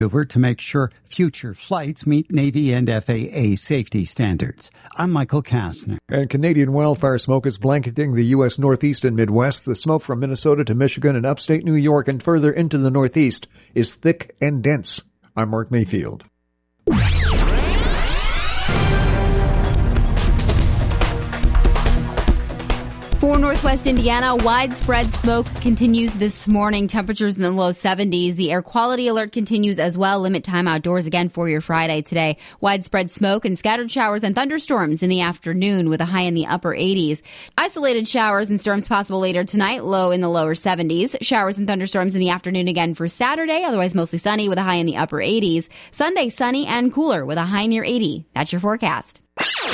To make sure future flights meet Navy and FAA safety standards. I'm Michael Kastner. And Canadian wildfire smoke is blanketing the U.S. Northeast and Midwest. The smoke from Minnesota to Michigan and upstate New York and further into the Northeast is thick and dense. I'm Mark Mayfield. For Northwest Indiana, widespread smoke continues this morning. Temperatures in the low 70s. The air quality alert continues as well. Limit time outdoors again for your Friday today. Widespread smoke and scattered showers and thunderstorms in the afternoon with a high in the upper 80s. Isolated showers and storms possible later tonight, low in the lower 70s. Showers and thunderstorms in the afternoon again for Saturday, otherwise mostly sunny with a high in the upper 80s. Sunday, sunny and cooler with a high near 80. That's your forecast.